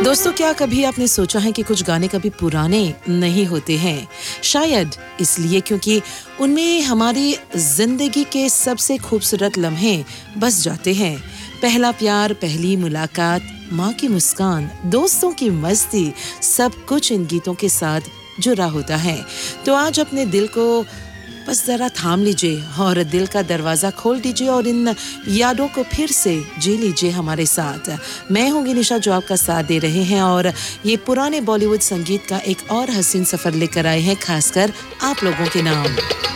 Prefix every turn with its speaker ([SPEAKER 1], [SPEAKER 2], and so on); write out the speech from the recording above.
[SPEAKER 1] दोस्तों, क्या कभी आपने सोचा है कि कुछ गाने कभी पुराने नहीं होते हैं? शायद इसलिए क्योंकि उनमें हमारी जिंदगी के सबसे खूबसूरत लम्हे बस जाते हैं। पहला प्यार, पहली मुलाकात, माँ की मुस्कान, दोस्तों की मस्ती, सब कुछ इन गीतों के साथ जुड़ा होता है। तो आज अपने दिल को बस जरा थाम लीजिए और दिल का दरवाजा खोल दीजिए और इन यादों को फिर से जी लीजिए हमारे साथ। मैं हूँ निशा जो आपका साथ दे रहे हैं और ये पुराने बॉलीवुड संगीत का एक और हसीन सफर लेकर आए हैं, खासकर आप लोगों के नाम।